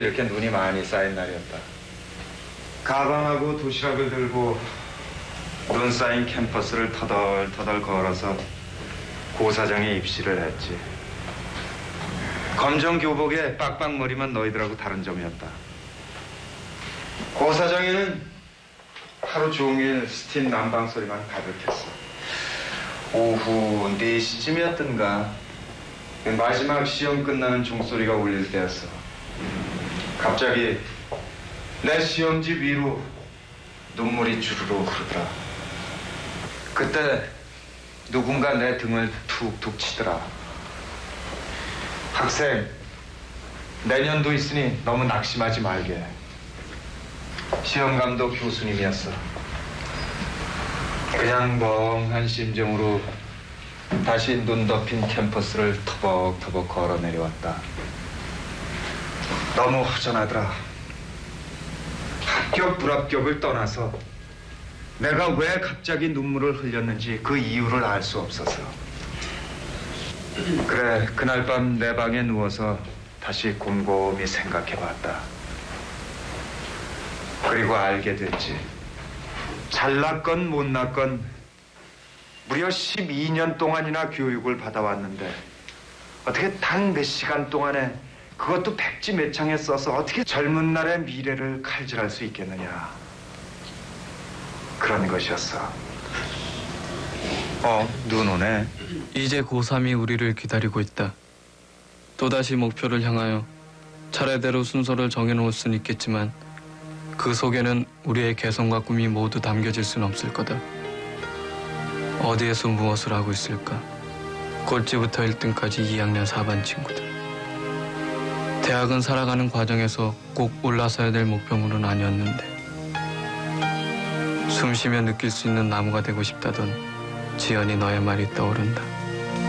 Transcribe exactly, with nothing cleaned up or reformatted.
이렇게 눈이 많이 쌓인 날이었다. 가방하고 도시락을 들고 눈 쌓인 캠퍼스를 터덜터덜 걸어서 고 사장의 입시를 했지. 검정 교복에 빡빡머리만 너희들하고 다른 점이었다. 고 사장에는 하루 종일 스팀 난방 소리만 가득했어. 오후 네 시쯤이었던가 마지막 시험 끝나는 종소리가 울릴 때였어. 갑자기 내 시험지 위로 눈물이 주르륵 흐르더라. 그때 누군가 내 등을 툭툭 치더라. 학생, 내년도 있으니 너무 낙심하지 말게. 시험감독 교수님이었어. 그냥 멍한 심정으로 다시 눈 덮인 캠퍼스를 터벅터벅 걸어 내려왔다. 너무 허전하더라. 합격 불합격을 떠나서 내가 왜 갑자기 눈물을 흘렸는지 그 이유를 알 수 없어서. 그래, 그날 밤 내 방에 누워서 다시 곰곰이 생각해봤다. 그리고 알게 됐지. 잘났건 못났건 무려 십이 년 동안이나 교육을 받아왔는데 어떻게 단 몇 시간 동안에 그것도 백지매창에 써서 어떻게 젊은 날의 미래를 칼질할 수 있겠느냐. 그런 것이었어. 어, 눈 오네. 이제 고삼이 우리를 기다리고 있다. 또다시 목표를 향하여 차례대로 순서를 정해놓을 수는 있겠지만 그 속에는 우리의 개성과 꿈이 모두 담겨질 수는 없을 거다. 어디에서 무엇을 하고 있을까? 꼴찌부터 일 등까지 이 학년 사 반 친구들. 대학은 살아가는 과정에서 꼭 올라서야 될 목표물은 아니었는데 숨 쉬며 느낄 수 있는 나무가 되고 싶다던 지연이 너의 말이 떠오른다.